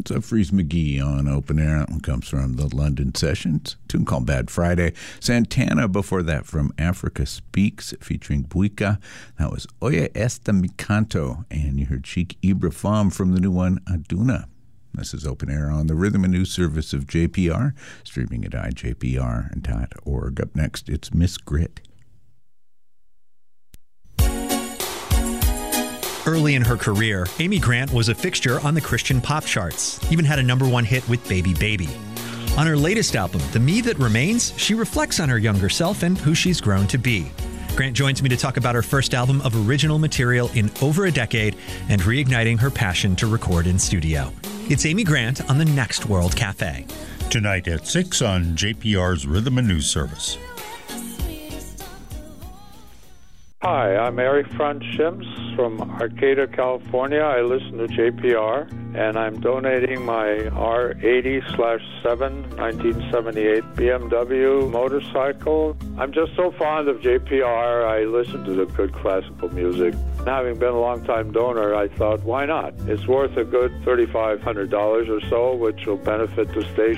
That's a Freeze McGee on Open Air. That one comes from the London Sessions. A tune called Bad Friday. Santana before that from Africa Speaks featuring Buika. That was Oye Esta Mi Canto. And you heard Chic Ibrahim from the new one, Aduna. This is Open Air on the Rhythm and News service of JPR, streaming at ijpr.org. Up next, it's Miss Grit. Early in her career, Amy Grant was a fixture on the Christian pop charts, even had a #1 hit with Baby Baby. On her latest album, The Me That Remains, she reflects on her younger self and who she's grown to be. Grant joins me to talk about her first album of original material in over a decade and reigniting her passion to record in studio. It's Amy Grant on the Next World Cafe. Tonight at 6 on JPR's Rhythm and News service. Hi, I'm Eric Franz Schims from Arcata, California. I listen to JPR, and I'm donating my R80/7 1978 BMW motorcycle. I'm just so fond of JPR. I listen to the good classical music. Having been a long-time donor, I thought, why not? It's worth a good $3,500 or so, which will benefit the station.